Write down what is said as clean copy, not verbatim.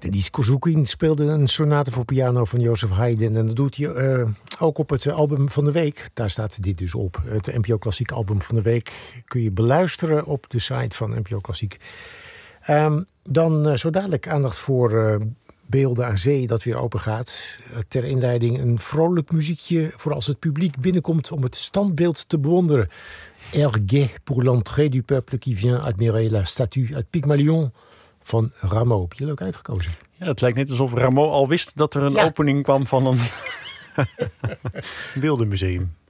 Dennis Kozoukine speelde een sonate voor piano van Joseph Haydn. En dat doet hij ook op het album van de week. Daar staat dit dus op. Het NPO Klassiek album van de week kun je beluisteren op de site van NPO Klassiek. Dan zo dadelijk aandacht voor Beelden aan Zee dat weer open gaat. Ter inleiding een vrolijk muziekje voor als het publiek binnenkomt om het standbeeld te bewonderen. Air gai pour l'entrée du peuple qui vient admirer la statue uit Pygmalion van Rameau. Heb je leuk uitgekozen? Ja, het lijkt net alsof Rameau al wist dat er een opening kwam van een beeldenmuseum.